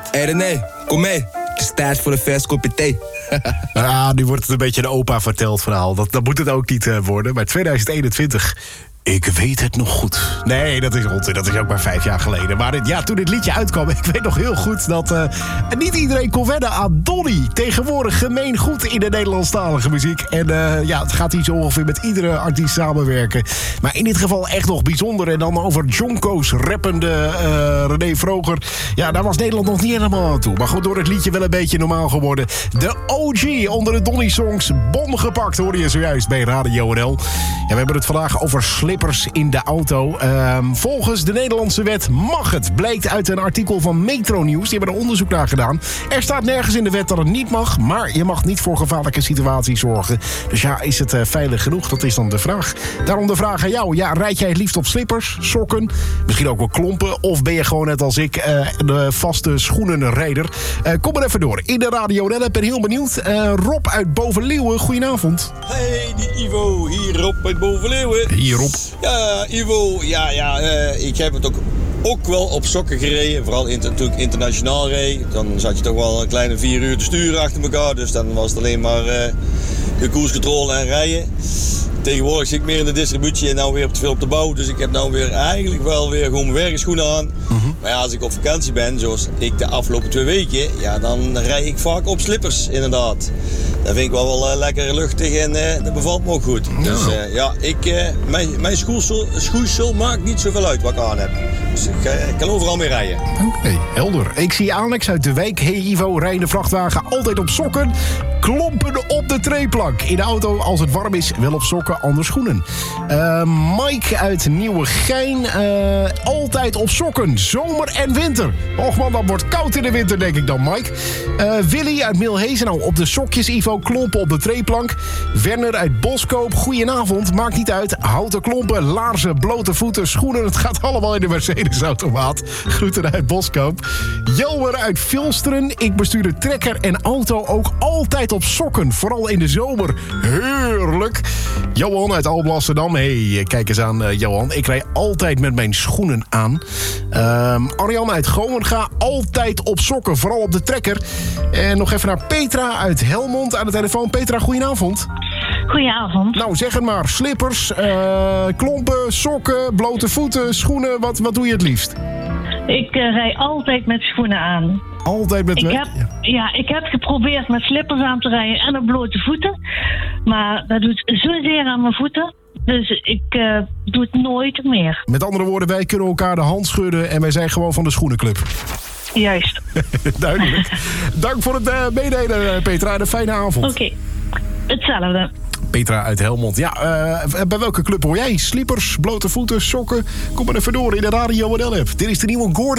Hey René, kom mee. Het is tijd voor een vers kopje thee. Nu wordt het een beetje een opa verteld verhaal. Dat moet het ook niet worden. Maar 2021... Ik weet het nog goed. Nee, dat is onzin. Dat is ook maar 5 jaar geleden. Maar toen dit liedje uitkwam, ik weet nog heel goed dat niet iedereen kon wennen aan Donny. Tegenwoordig gemeen goed in de Nederlandstalige muziek. En het gaat hier zo ongeveer met iedere artiest samenwerken. Maar in dit geval echt nog bijzonder. En dan over Jonko's rappende René Vroger. Ja, daar was Nederland nog niet helemaal aan toe. Maar goed, door het liedje wel een beetje normaal geworden. De OG onder de Donny-songs. Bon gepakt, hoorde je zojuist bij Radio NL. Ja, we hebben het vandaag over slippers in de auto. Volgens de Nederlandse wet mag het. Blijkt uit een artikel van Metro Nieuws. Die hebben er onderzoek naar gedaan. Er staat nergens in de wet dat het niet mag. Maar je mag niet voor gevaarlijke situaties zorgen. Dus ja, is het veilig genoeg? Dat is dan de vraag. Daarom de vraag aan jou. Ja, rijd jij het liefst op slippers, sokken? Misschien ook wel klompen? Of ben je gewoon net als ik de vaste schoenenrijder? Kom maar even door. In de Radio NL. Ik ben heel benieuwd. Rob uit Bovenleeuwen. Goedenavond. Hey, die Ivo. Hier Rob uit Bovenleeuwen. Hier Rob. Ja, Ivo, ik heb het ook wel op sokken gereden. Vooral toen ik internationaal reed. Dan zat je toch wel een kleine 4 uur te sturen achter elkaar. Dus dan was het alleen maar de koerscontrole en rijden. Tegenwoordig zit ik meer in de distributie en nou weer veel op de bouw. Dus ik heb nou weer eigenlijk wel weer gewoon mijn werkschoenen aan. Mm-hmm. Maar ja, als ik op vakantie ben, zoals ik de afgelopen 2 weken... ja, dan rijd ik vaak op slippers, inderdaad. Dat vind ik wel lekker luchtig en dat bevalt me ook goed. Ja. Dus mijn schoeisel maakt niet zoveel uit wat ik aan heb. Dus ik kan overal mee rijden. Oké, helder. Ik zie Alex uit de wijk. Hey Ivo, rijden de vrachtwagen altijd op sokken. Klompen op de treeplank. In de auto, als het warm is, wel op sokken, anders schoenen. Mike uit Nieuwegein. Altijd op sokken. Zomer en winter. Och man, dat wordt koud in de winter, denk ik dan, Mike. Willy uit Milhezen. Nou, op de sokjes, Ivo. Klompen op de treeplank. Werner uit Boskoop. Goedenavond. Maakt niet uit. Houten klompen, laarzen, blote voeten, schoenen. Het gaat allemaal in de Mercedes-automaat. Groeten uit Boskoop. Jelmer uit Vilsteren. Ik bestuur de trekker en auto ook altijd op sokken. Vooral in de zomer. Heerlijk. Johan uit Alblasserdam. Hey, kijk eens aan, Johan. Ik rij altijd met mijn schoenen aan. Arjan uit Gomenga. Altijd op sokken. Vooral op de trekker. En nog even naar Petra uit Helmond aan de telefoon. Petra, goedenavond. Goedenavond. Nou, zeg het maar. Slippers, klompen, sokken, blote voeten, schoenen. Wat doe je het liefst? Ik rij altijd met schoenen aan. Altijd met... Ik heb geprobeerd met slippers aan te rijden en op blote voeten. Maar dat doet zozeer aan mijn voeten. Dus ik doe het nooit meer. Met andere woorden, wij kunnen elkaar de hand schudden en wij zijn gewoon van de schoenenclub. Juist. Duidelijk. Dank voor het meedelen, Petra. Een fijne avond. Oké. Hetzelfde. Petra uit Helmond. Ja, bij welke club hoor jij? Slippers, blote voeten, sokken? Kom maar even door in de Radio NL app. Dit is de nieuwe Gordon.